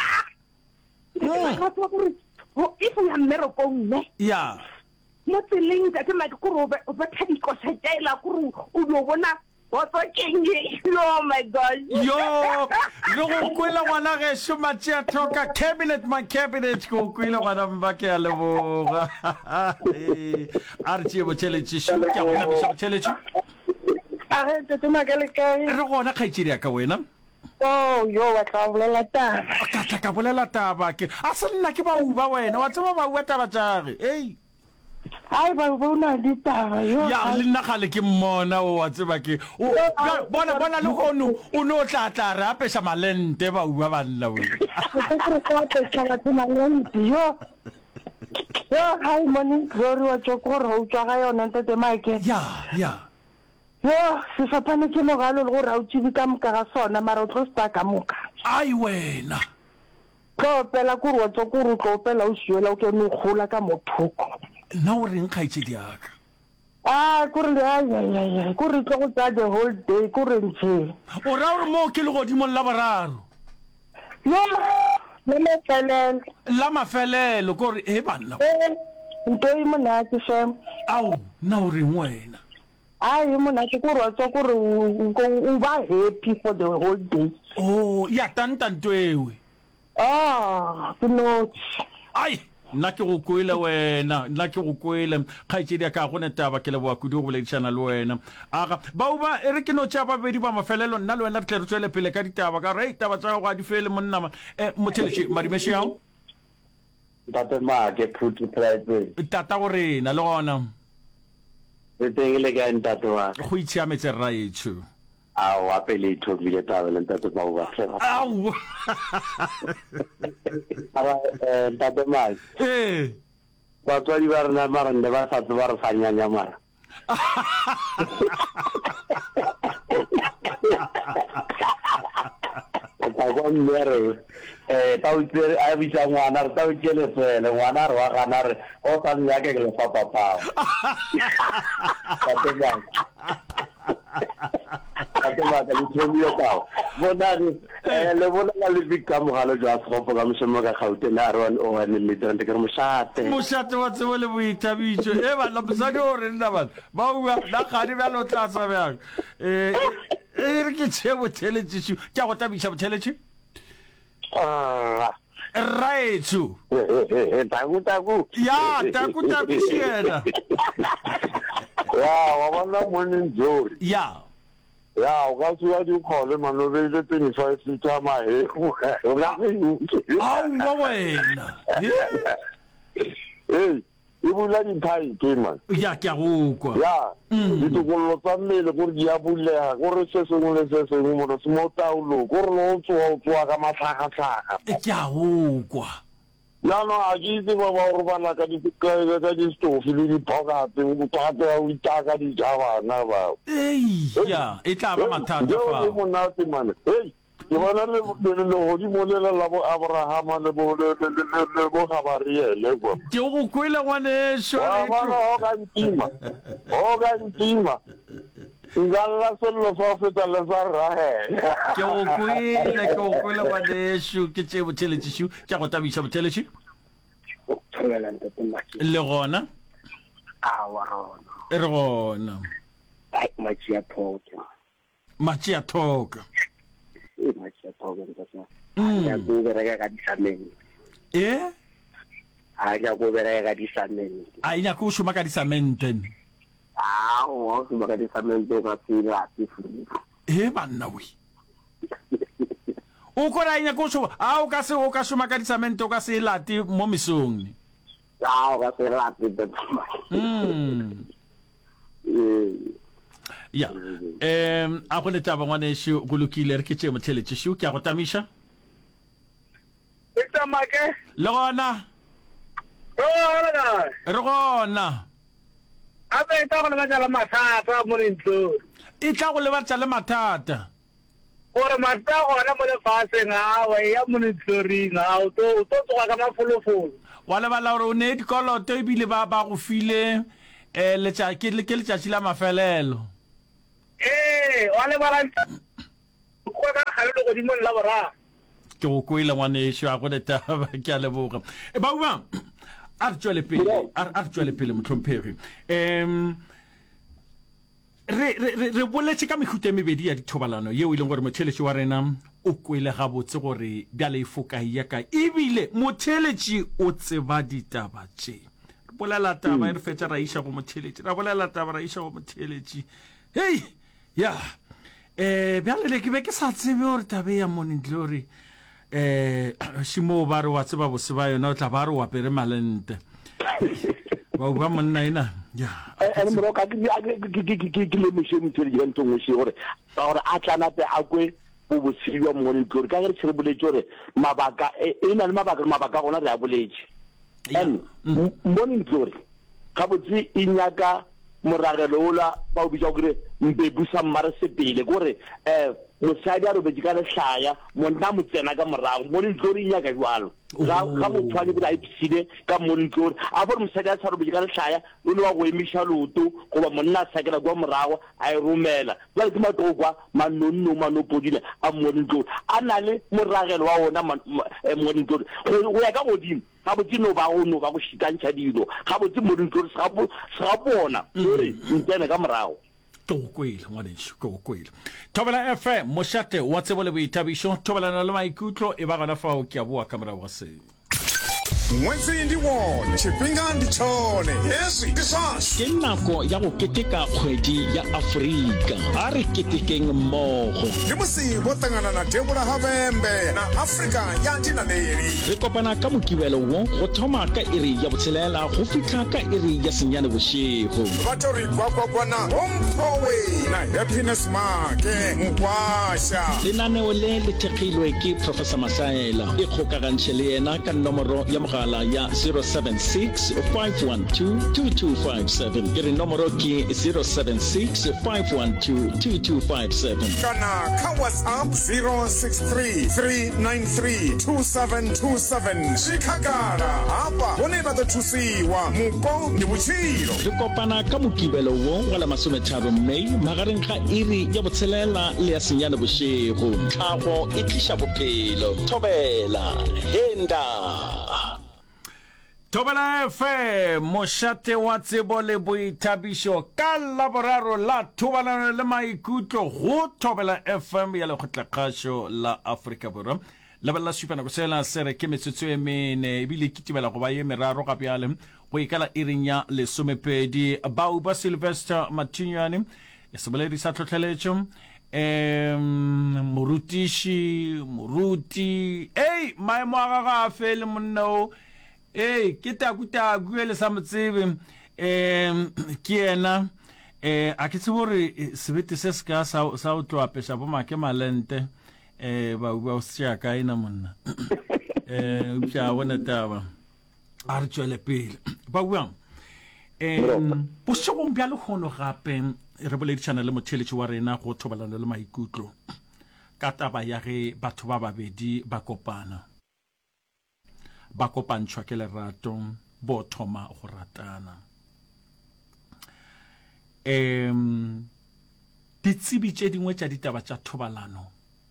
Oh, if we have miracle, ne? Yeah. Mo tseleng ka ke madi kuro ba ba thadi ko sa tsaela kuro o lo bona wa tsa kenge. Oh my god. Yo, lo go kwela ngwana ge shuma tsia thoka cabinet my cabinet go kwela ngwana mbake a leboga. Eh, artsi bo challenge shu ke go na bo challenge. A re te tuma ka le kae? Re gona khaitsiri ka wena. Oh, yo wa tla bolela taba. Ka tla ka bolela taba ke. A se nna ke ba uba wena, wa tsaba ba uwa taba tsage. Hey. Ai ba bona ditaba yo. Ya le nna gale ke mmona o wa tseba ke. O bona bona le gonu o no tla tla re apesha malente ba uba ba nna we. Ke re ko te tsala tsena lenti yo. Yo, hai moni glory wa tsokoro o tswa ga yona ntete Mike. Ya, ya. Yo, se fapane ke mogalo le go ra o tshidi ka moka ga sona mara o tlo sta ka moka. Ai wena. Go pela ku ro tsokoro go pela o shiela o ke no khola ka mothoko. Na o reng khaitsedi yaka? Ah, ku re ya ya ya, ku re tlo go tsa the whole day ku re ntse. O ra o mo ke le godimo la bararo. Yo, le le felele. La mafelelo ko re e banna. Eh, nto e monate fem. Au, na o reng wena? Ai monate ku ro tsokoro o ba happy for the whole day. Oh, ya tantanto ewe. Ah, no. Ai, nna ke go kwela wena, nna ke go kwela khaitsedi ka go netaba ke le boa kudu go boledishana le wena. Aga ba uba e re ke no tshaba bedi ba mafelelo nna le wena re tle re tswele pele ka ditaba ka re taba tsa go a di fele monna ma eh motheleshi marimeshi yao Tate ma ke phuti pride. tata go rena le gona Re tengile ka ntate wa. go itshiametse raetso. A wa pele thobile taba le ntate ba wa fela. Au. Ara eh ntate ma. Eh. Ba tswadi ba rena mara nne ba sa tsa ba re fanyanya mara. Ta go mmere eh ta o tsere a bitsa ngwana re ta o tsele fela ngwana re wa gana re o sa nya ke le fa papa. Tate ma. Tate ma ka le tsomile tao. Bona eh le bona ka le bika mogalo jwa segopo ka mosemo ka gaute na re o wa ne le tsente ke re moshate. Moshate wa tsebo le boithabiso e ba la bosadi o re nna ba ba uwa la gadi ba lo tla tsa bjang. Eh e re ke tsebo theletshu ke go tabisha botheletshi. Ah. Raetso. Eh taku taku. Ya, taku tabishena. Ya, wa bona morning joy. Ya. Ya, o ka tswa di khole manobe le twenty-five sita ma he. O la ke. Au wa wena. Eh, e bula di thai ke man. Ya ke go kwa. Ya. Di to go tsa mmele go di a bulega go re se sengwe le se sengwe mo se mo taulo go re no tswa o tswa ka matlhaga tlhaga. Ke a go kwa. No no a ke itse ba ba go bana ka di ka ka di stofu le di phokate o tsaka o itaka di jabana ba. Ei, ya, e tla ba mathata fa. Yo mo nate man. Hey, ke bona le le le go di molela la bo Abraham le bo le le bo Gabriel go. Ke go kwela ngwane sho. Wa bona o ka ntima. O ka ntima. Ngala solo fa feta le sa rahe. Ke go kwela ke go kwela ngwane sho ke tse botheletshi sho ke go tabisha botheletshi. Le gona Ah wa rona. e re gona Ai matsi a thoka. matsi a thoka. E matsi a thoka ntse. Ya go bereka ka disameng. Eh A ya go bereka ka disameng. a ina go shuma ka disamente. Ah o go bereka ka disameng ka tsela a tifuru. E banna we o ko ra ina go shuma a o ka se o ka shuma ka disamente o ka se lati mo misong. Ah o ka se lati de. Mm. Ya. Em a go letaba ngwane sho go lokile re ke tse motheletshi sho ke a go tamisha. ya make le gona o la re gona a be ta go le la mathata mo ntlo e tla go le batsa le mathata gore mata gona mo le fase ngawe ya mo ntlo ri nga o to to tsoga ka mafolofolo wa le bala gore o ne dikoloto e bile ba ba go file eh le tsa ke le ke le tsa la mafelelo eh wa le bala go ka ga le go di mo la bora ke go koile ngwane sho a go deta ke a leboga e ba uwa a re tswele pele a re tswele pele motlhomphegi em re re re boletse ka mehute mebedi ya dithobalano yeo e leng gore motheletši wa rena o kwele ga botse gore bjale e fokai ya ka ebile motheletši o tseba ditaba tše re bolela taba e re fetša ra iša go motheletši ra bolela taba ra iša go motheletši hei ya eh bjale le ke be ke sa tsebe gore tabe ya monentle gore eh shimo ba re wa tseba bose ba yona o tla ba re wa pere malente ba ba monna ina ya ene mo ka ke ke ke le mishemi tsere di ntong se gore gore a tlana pe a kwe bo bosiwa mo le gore ka re tsere boletse gore mabaka e na le mabaka mabaka gona re a boletse en mo le gore ka botse inyaka moragelo ola ba o bitsa gore mbebusa mmare sepele gore eh mosadi a re betsi ka lehlaya monna mo tsena ka morago mo le tlori nya ka jwalo ga ga mo tshwane bila ipsile ka mo le tlori a bo mosadi a tshware betsi ka lehlaya o le wa go emisha loto go ba monna a sakela kwa morago a e romela ba ke matokwa manonno manopodile a mo le tlori a na le moragelo wa ona mo le tlori go ya ka godimo ga botse no ba go no ba go shitantšha dilo ga botse mo le tlori sa bo sa bona gore ntene ka morago to kwele ngwanešo ko kwele Thobela F M mošate wa tsebo le boithabišo thobalana le maikutlo e ba gona fao ke a boa ka morago ga seo Mwezi ndi wone chipinga ndi chone yes kisas ke nako ya go keteka kgwedi ya Afrika a re ketekeng mmogo ke mosibo tangana na Debora Habembe na Afrika ya dinaneri re kopana ka mokibelo wo go thoma ka iri ya botshelela go fitlha ka iri ya senyane bošego batho re kwa kwa kwa na Ompowe na Happiness Make Mkwasha lenaneo le le thekilwe ke Professor Masaela e kgokagantše le yena ka nomoro ya mogala ya zero seven six five one two two two five seven ke re nomoro ke zero seven six five one two two two five seven kana ka WhatsApp zero six three three nine three two seven two seven shikagara apa bone ba to thusiwa muko ni botshilo re kopana ka mokibelo wo wa la masometharo Mei magareng ga iri ya botshelela le ya senyane bošego tlhago e tliša bophelo thobela henda Thobela F M mošate wa tsebo le boithabišo ka laboraro la thobalano le maikutlo go Thobela F M ya lekgotlakgašo la Afrika Borwa lebelela supana go sela sere ke metsotso e mene ebile kitibela go ba ye meraro ga bjale go ikala iring ya lesomepedi bao ba Sylvester Matinyane e seboledi sa tlhotlheletšo em morutiši moruti ei maemo a gaga a fele monnao eh ke takuta kuele sa motsebe em ke ena eh a ke tsebore sebete se ska sa sa o tloa pesha bo make malente eh ba ba sia ka ina monna eh u tla bona taba a re tswele pele ba bua em bo se go mbya le gono gape re bole ditšhana le motheletši wa rena go thobalana le maikutlo ka taba ya ge batho ba babedi ba kopana ba kopantšhwa ke lerato bo thoma go ratana em ditsebi tše dingwe tša ditaba tša thobalano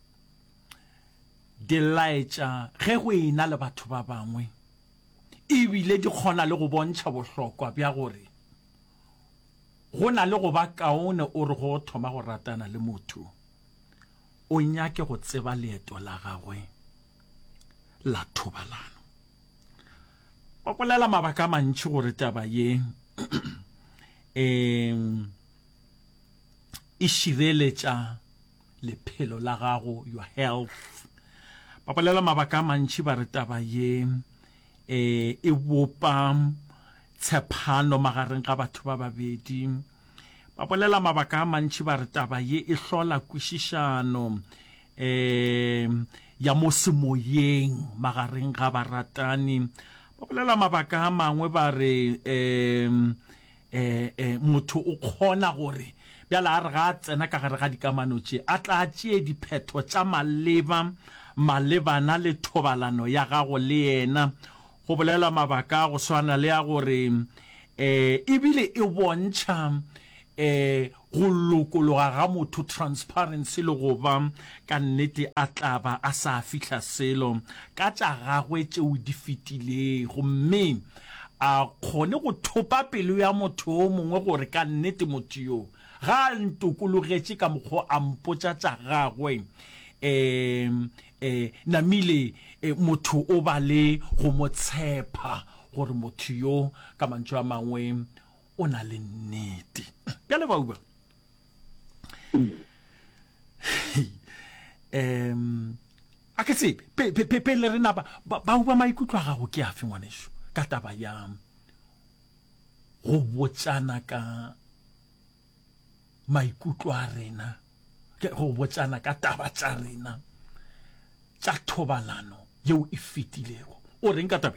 di laetša ge go ena le batho ba bangwe ebile di kgona le go bontšha bohlokwa bja gore go na le go ba kaone o re go thoma go ratana le motho o nyake go tseba leeto la gagwe la thobalano ba bolela mabaka mantši gore taba ye em e šireletša lephelo la gago your health ba bolela mabaka mantši ba re taba ye eh e bopa tshepano magareng ga batho ba babedi ba bolela mabaka mantši ba re taba ye e hlola kwešišano eh ya mo semoyeng magareng ga baratani ba bolela mabaka a mangwe ba re um eh eh motho o khona gore bjala a re ga tsena ka gare ga dikamano tše a tla tšee diphetho tša maleba malebana le thobalano ya gago le yena go bolela mabaka go swana le ya gore eh ebile e bontšha eh go lokologa ga motho transparency le go ba ka nnete a tlaba a sa fihla selo ka tša gagwe tšeo di fetilego gomme a kgone go thopa pelo ya motho o mongwe gore ka nnete motho yo ga ntokologetše ka mokgwa a mpotša tša gagwe eh eh namile motho o ba le go mo tshepa gore motho yo ka mantšu a mangwe o na le nnete bjale bauba um a ke tsebe pele re na bauba maikutlo a gago ke afe ngwanešo ka taba ya go botsana ka maikutlo a rena go botsana ka taba tša rena tša thobalano yeo e fetilego o reng ka tabe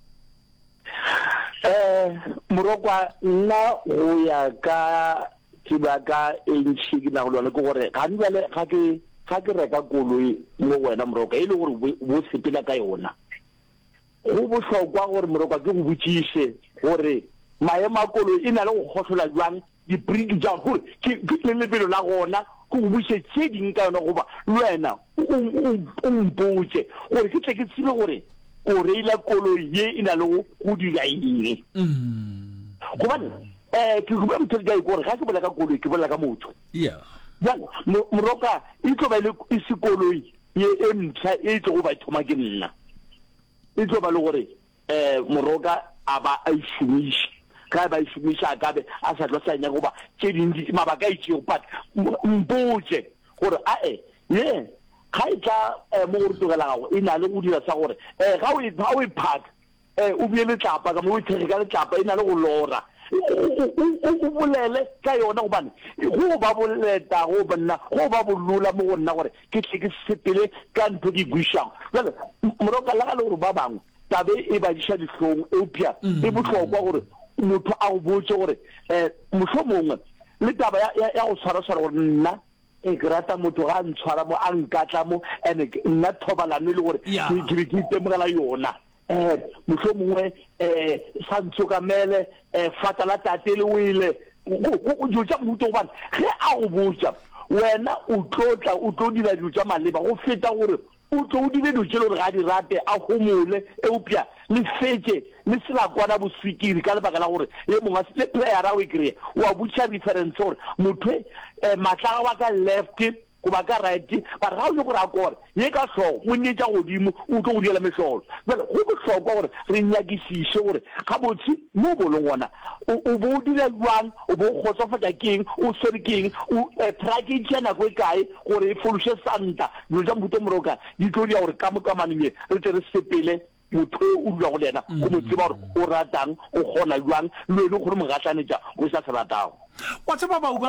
eh morokwa nna go ya ka tibaka e ntši ke na go lona ke gore ga nbale ga ke ga ke reka koloi mo wena moroka e le gore bo sepela ka yona go bohlokwa gore morokwa ke go botšiše gore maemo a koloi e na le go kgotlhola jwang dibriki tša gore ke le lebelo la gona go botše tše ding ka yona goba le wena o mpotše gore ke tle ke tsebe gore o reila koloi ye e na le go dira eng gobane um ke gobe motho ka ikore ga ke bola ka koloi ke bola ka motho jang moroka e tlo ba e se koloi ye e ntšha e tlo go ba thoma ke nna e tlo ba le gore um moroka a ba a išomiše ka ba išomiša a kabe a sa tlo sanya goba tše dintsi mabaka a itšego but mpotše gore ae ye ga e tla mo gore togela gago e na le go dira sa gore um ga o e phaka um o bue letlapa ka mo o ithege ka letlapa e na le go lora o bolele ka yona gobane go ba boleta go bonna go ba bolola mo go nna gore ke tle ke sepele ka ntho ke bušago jale moroka la ga le gore ba bangwe tabe e badiša dihlong eupša e bohlokwa gore motho a go botse gore um mohlho mongwe le taba ya go tshwara-tshwara gore nna e ke rata motho ga a ntshwara mo a nkatla mo and nna thobalano e le gore ke be ke itemogela yona um mohlho mongwe um sa ntshokamele um fata la tate le o ile dilo tša mohuta gobane ge a go botsa wena o tlotla o tlo dira dilo tša maleba go feta gore o tlo o dire dilo tše le gore ga di rate a gomole eupša le fetse le sela kwana boswikiri ka lebaka la gore ye mongwe le playera o e kry-e wa botša reference gore motho um maatlaga wa ka left goba ka right but ga o le gore a kore ye ka tlhogo o nnetša godimo o tlo go diela metlholo jale go bohlokwa gore re nyakisiše gore ga botse mo bolong gona o bo o dira jwang o bo o kgotsofatša keng o swere keng o trake tšea nako e kae gore e fološe santa dilo tša mohuta moroka di tlo dia gore ka mokamanong ye re tle re sepele motho o dula go le ena o mo tseba gore o ratang o kgona jwang le ene gore mogatlanetša o sa se ratago wa tseba bauba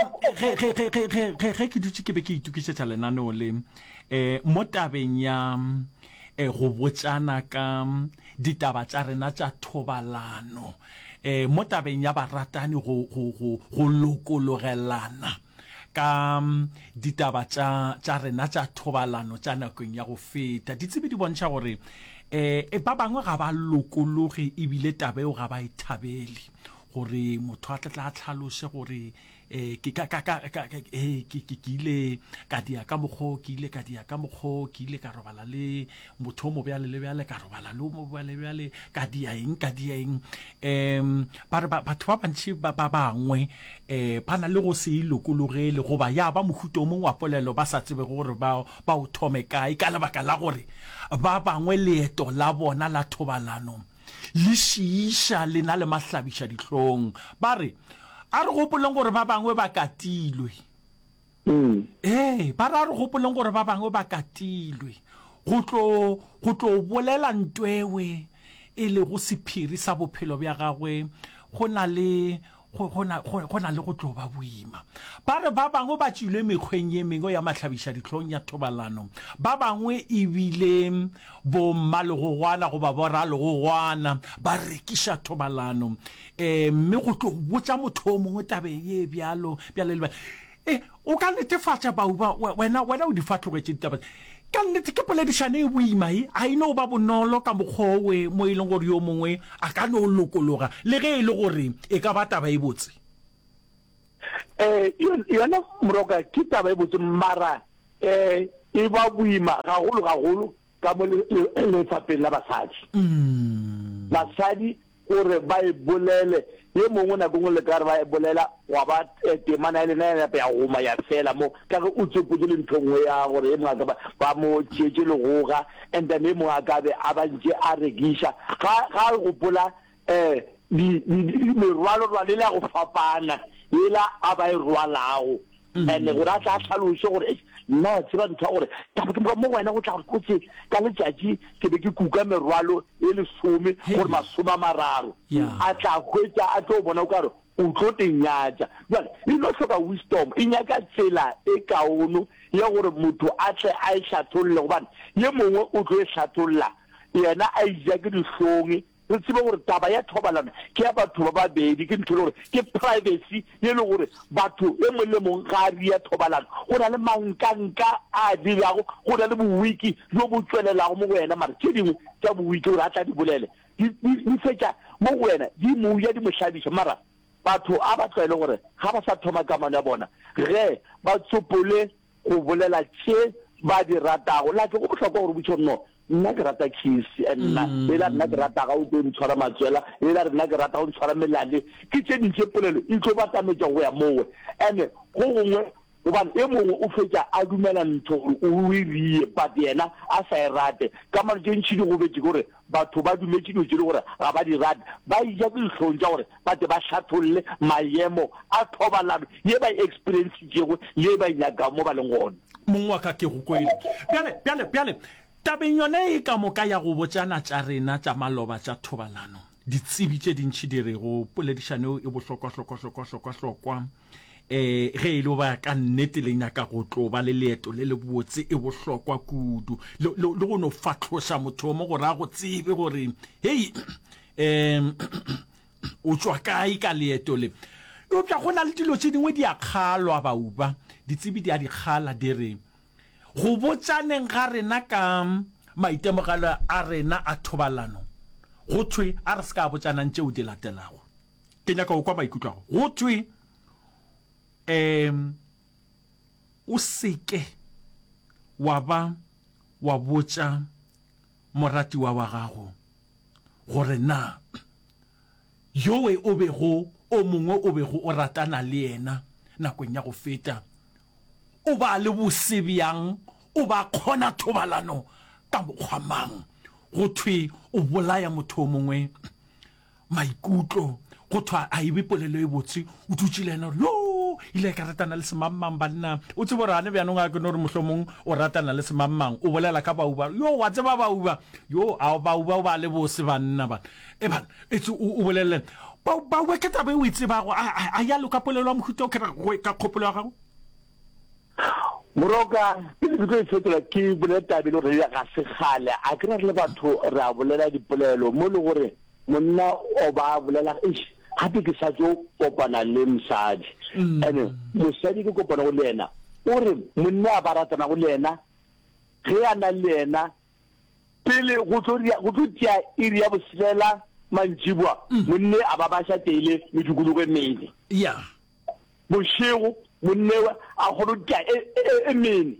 ge ke dutse ke be ke itukisetša lenaneo le um mo tabeng ya um go botsana ka ditaba tša rena tša thobalano um mo tabeng ya baratani go lokologelana ka ditaba tša rena tša thobalano tša nakong ya go feta di tsebe di bontšha gore um ba bangwe ga ba lokologe ebile tabeo ga ba e thabele gore motho a tlatla a tlhalose gore eh ke ka ka ka eh ke ke ile ka dia ka mokgo ke ile ka dia ka mokgo ke ile ka robala le motho mo bjale le bjale ka robala le mo bjale bjale ka dia eng ka dia eng em ba batho ba bantši ba bangwe eh bana le go se ilokologele go ba ya ba mohuto mongwe wa polelo ba sa tsebe gore ba ba o thome kae ka lebaka la gore ba bangwe leeto la bona la thobalano le šiiša le na le mahlabiša dihlong ba re a re gopoleng gore ba bangwe ba katilwe eh ba ra re gopoleng gore ba bangwe ba katilwe go tlo go tlo bolela ntwewe e le go sephiri sa bophelo bja gagwe go na le go gona gona le go tloba boima ba re ba bangwe ba tšile mekgweng ye mengwe ya matlhabisha ditlhong ya thobalano ba bangwe e bile bo mmale go gwana go ba bora le go gwana ba rekiša thobalano eh mme go tlo botsa motho mongwe tabe ye bjalo bjale le eh o ka netefatša bauba wena wena o di fatlogetše ditaba ka nnete ke poledišane e boima e a ino ba bonolo ka mokgowe mo e leng gore yo mongwe a ka no lokologa le ge e le gore e ka ba taba e botse eh yona Moroka ke taba e botse mara eh e ba boima ga golo ga golo ka mo le fapeng la basadi basadi gore ba e bolele ye mongwe na bongwe le ka ba e bolela wa ba temana ile na ya ya goma ya fela mo ka go utsuputse le nthongwe ya gore e mongwe ba mo tšetse le goga and then e mongwe ka be a ba ntse a regisha ga ga go pola eh di merwalo rwa le la go fapana ela a ba e rwalago and go ra tla tlhalosho gore nna tseba ntho gore taba ke mo wena go tla go tse ka letšatši ke be ke kuka merwalo e le some gore masoma mararo a tla kwetsa a tlo bona o ka re o tlo tenyatša jale e no hloka wisdom e nyaka tsela e kaono ya gore motho a tle a e hlatholle gobane ye mongwe o tlo e hlatholla yena a ija ke dihlong re tsebe gore taba ya thobalano ke ya batho ba babedi ke ntho gore ke privacy ye le gore batho e mongwe le mongwe ga a ria thobalano go na le mankanka a dirago go na le bowiki jo bo tswelelago mo go wena mara tse dingwe tsa bowiki gore a tla di bolele di fetša mo go wena di moya di mohlabiša mara batho a ba tlwaele gore ga ba sa thoma kamano ya bona ge ba tsopole go bolela tše ba di ratago la ke go bohlokwa gore botšo no nna ke rata kiss nna e la nna ke rata ga o tlo ntshwara matswela e la nna ke rata go ntshwara melale ke tse dintse polelo e tlo ba tametša go ya mowe ene go gongwe gobane e mongwe o fetša a dumela ntho o e rie but yena a sa e rate ka mano tše ntšhi di go betse gore batho ba dumetše dilo tše le gore ga ba di rate ba ija ke ditlhong tša gore ba te ba hlatholle maemo a thobalano ye ba experienceitšego le ba inyaka mo ba leng gona mongwe wa ka ke go kwele bjale bjale bjale tabeng yone e ka moka ya go botsana tša rena tša maloba tša thobalano ditsebi tše dintšhi di re go poledišano e bohlokwa-hlokwa-hlokwa-hlokwa eh ge e le ba ka nnete le nyaka go tlo ba le leeto le le botse e bohlokwa kudu le go no fatloša motho mo gore a go tsebe gore hey em o tswa kae ka leeto le o tla gona le dilo tše dingwe di a kgalwa bauba ditsebi di a di kgala di re go botsaneng ga rena ka maitemogelo a rena a thobalano go thwe a re se ka botsanang tšeo di latelago ke nyaka go kwa maikutlo go thwe um o seke wa ba wa botsa moratiwa wa gago gore na yowe o bego o mongwe o bego o ratana le yena nakong ya go feta o ba le bosebjang o ba kgona thobalano ka mokgwamang go thwe o bolaya motho mongwe maikutlo go thwa a ibe polelo e botse o dutse le ena lo ile ka ratana le semamang banna o tse borane bjanong a ke no re mohlomong o ratana le semamang o bolela ka bauba yo wa tseba bauba yo a bauba o ba le bose banna ba e ba etse o bolele ba ba we ke tabe o itseba go a ya lo ka polelo mo khutlo ka ka khopolo ya gago Moroka ke ditlo e fetola ke bolela tabe le re ya ga se gale a ke re le batho re a bolela dipolelo mo le gore monna o ba bolela ish hape ke sa tlo kopana le msadi ene mosadi ke kopana go lena o re monna a ba ratana go lena ge ana le yena pele go tloria go tlotia iri ya bosela manjibwa monne a ba ba sha tele medukulugo emedi ya boshego monne a go tlotia e meni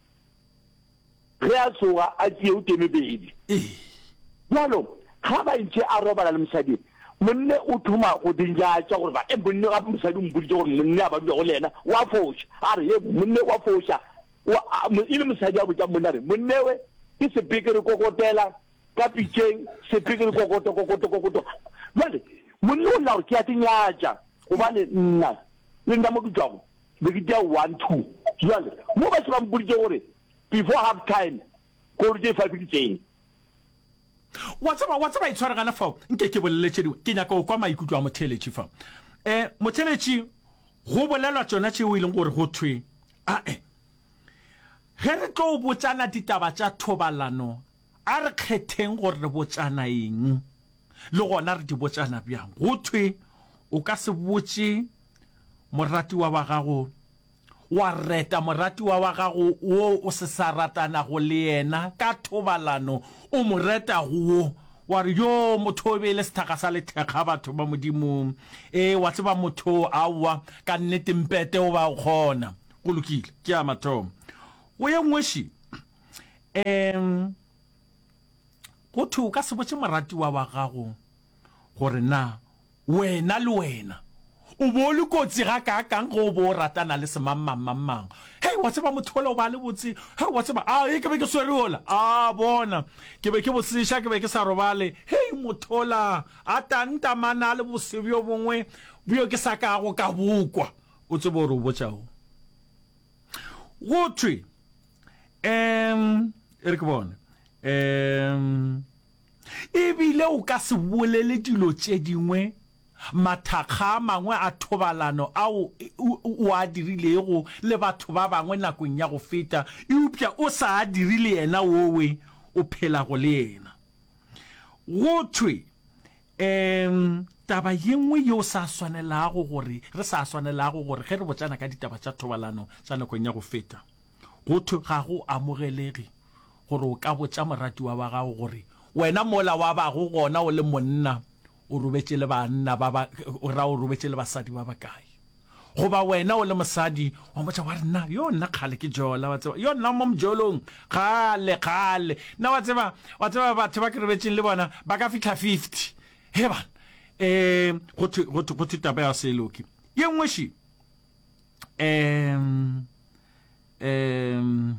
ge a tsoga a tie o teme bedi jalo ga ba ntse a robala le mosadi monne o thoma go dinja tša gore ba e monne ga mosadi o mpoditse gore monne a ba dula go le ena wa fosha a re ye monne wa fosha e le mosadi a botsa monne a re monne we ke sepikere kokotela ka pitšeng sepikere kokoto kokoto kokoto jale monne o lla gore ke a tenyatša gobane nna le nna mo ke tswago be ke tea one two jale mo ba se ba mpoditse gore before half time ko re tše five ditseng What's about what's about tshwara gana fa nke ke bolele tšedi ke nyaka go kwa maikutlo a motheletši fa eh motheletši go bolelwa tsona tše o ileng gore go thwe a e ge re tlo botsana ditaba tša thobalano a re kgetheng gore re botsana eng le gona re di botsana bjang go thwe o ka se botse moratiwa wa gago wa reta moratiwa wa gago wo o se sa ratanago le yena ka thobalano o mo reta go wa re yo motho be le sethaka sa lethekga batho ba modimong e wa tseba motho awa ka nnete mpete o ba kgona go lokile ke a mathomo o ye ngweshi em go thu ka se botse moratiwa wa gago gore na wena le wena o bo le kotsi ga ka kang go bo ratana le semammamang hey wa tseba mothola o ba le botse hey wa tseba a e ke be ke swereola a bona ke be ke bosisha ke be ke sa robale hey mothola a tanta mana le bosebyo bongwe bio ke sa ka go ka bukwa o tsebo re o botsao go thwe em ere ke bona em e bile o ka se bolele dilo tše dingwe mathakga mangwe a thobalano ao o a dirilego le batho ba bangwe nakong ya go feta eupša o sa a dirile yena owe o phela go le yena go thwe um taba yengwe yo sa swanelago gore re sa swanelago gore ge re botsana ka ditaba tša thobalano tša nakong ya go feta go thwe ga go amogelege gore o ka botsa moratiwa wa gago gore wena mola wa bago gona o le monna o robetse le banna ba ba o ra o robetse le basadi ba ba kae go ba wena o le mosadi wa motsa wa rena yo nna khale ke jola wa tseba yo nna mo mjolong khale khale na wa tseba wa tseba batho ba ke robetseng le bona ba ka fitla fifty he ba eh go go go taba ya seloki ye nngwe shi em em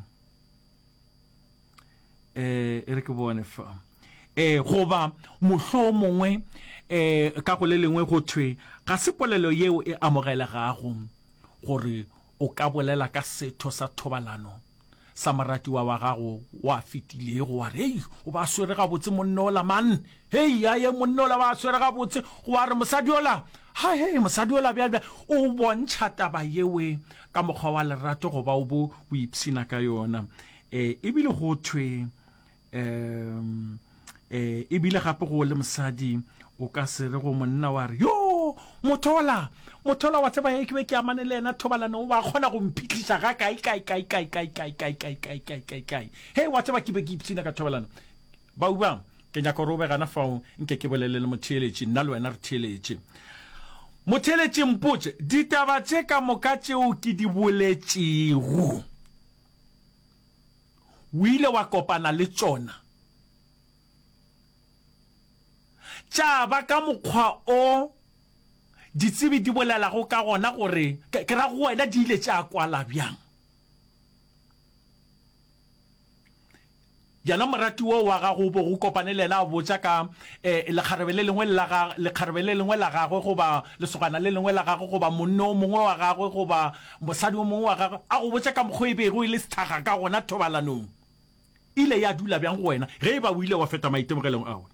eh ere ke bone fa eh goba mohlo mongwe eh ka go le lengwe go thwe ga se polelo yeo e amogela gago gore o ka bolela ka setho sa thobalano sa moratiwa wa gago wa fitilego wa re o ba swere ga botse monnola man hey ya ye monnola ba swere ga botse wa re mosadiola ha he mosadiola bja o bontsha taba yewe ka mokgwa wa lerato go ba o bo o ipsina ka yona eh e bile go thwe em eh e bile gape go le mosadi o ka se re go monna wa re yo mothola mothola wa tseba e ke be ke amane le ena thobalano o ba khona go mphitlisha ga kai kai kai kai kai kai kai kai kai kai kai kai he wa tseba ke be ke ipsina ka thobalano ba u ba ke nya go robe gana fao nke ke bolele le motheletši nna le wena re theletše motheletši mpotse ditaba tše ka moka tšeo ke di boletšego o ile wa kopana le tsona tša ba ka mokgwa o ditsebi di bolelago ka gona gore ke ra go wena di ile tša kwala bjang yana morati wo wa gago bo go kopane le na botsa ka le kgarebe le lengwe la ga le kgarebe le lengwe la gago go ba le sogana le lengwe la gago go ba monno mongwe wa gago go ba mosadi o mongwe wa gago a go botsa ka mogwebe go ile sethaga ka gona thobalanong ile ya dula bjang go wena ge ba o ile wa feta maitemogelong a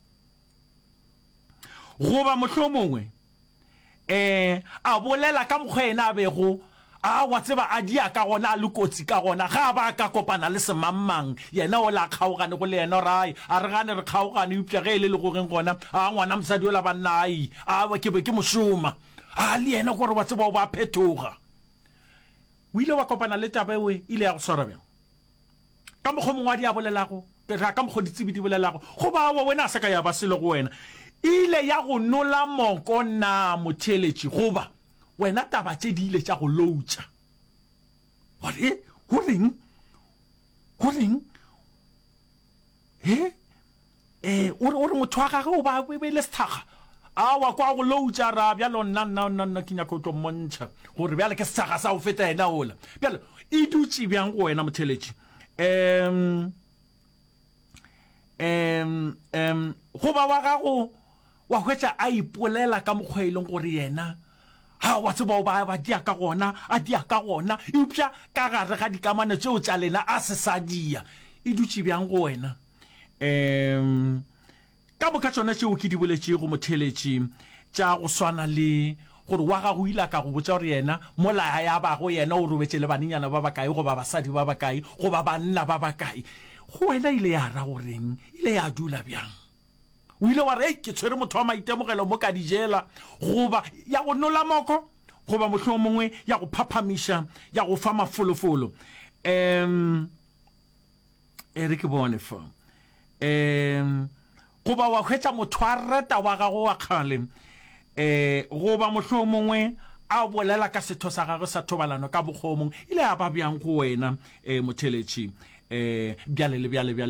go ba mohlomongwe eh a bolela ka mogwena a bego a wa tseba a dia ka gona le kotsi ka gona ga ba ka kopana le semammang yena o la kgaogane go le yena rai a re gane re kgaogane upša ge le le go reng gona a ngwana mosadi o la bannai a ba ke be ke mošoma a le yena gore wa tseba o ba phetoga o ile wa kopana le taba ewe ile ya go swara bjang ka mokgwa mongwe a di a bolelago ka mokgwa ditsebi di bolelago go ba wa wena a se ka ya ba selo go wena ile ya go nola moko na motheletši goba wena taba tše di ile tša go loutša gore go reng go reng eh eh o re motho wa gage o ba be le sethaga a wa kwa go loutša ra bjalo nna nna nna ke nyaka go tlo mmontšha gore bjale ke sethaga sa go feta yena ola bjale e dutše bjang go wena motheletši um um um go ba wa gago wa hwetša a ipolela ka mokgwa e leng gore yena ha wa tseba ba ba dia ka gona a dia ka gona eupša ka gare ga dikamano tšeo tša lena a se sa dia e dutše bjang go wena um ka moka tšona tšeo ke di boletše go motheletši tša go swana le gore wa ga go ile ka go botsa gore yena mola ya ba go yena o robetse le baninyana ba ba kae go ba basadi ba ba kae go ba banna ba ba kae go wena ile ya ra goreng ile ya dula bjang o ile wa re ke tshwere motho wa maitemogelo mo ka dijela goba ya go nola moko goba mohlomong mongwe ya go phaphamisha ya go fa mafolofolo em ere ke bone fo em goba wa hwetsa motho a rata wa gago wa kgale eh goba mohlomong mongwe a bolela ka setho sa gagwe sa thobalano ka bogomong ile ya ba bjang go wena eh motheletši eh bjale le bjale